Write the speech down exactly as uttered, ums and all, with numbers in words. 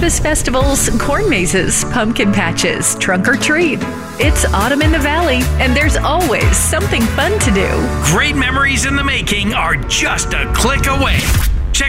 Christmas festivals, corn mazes, pumpkin patches, trunk or treat. It's autumn in the valley, and there's always something fun to do. Great memories in the making are just a click away.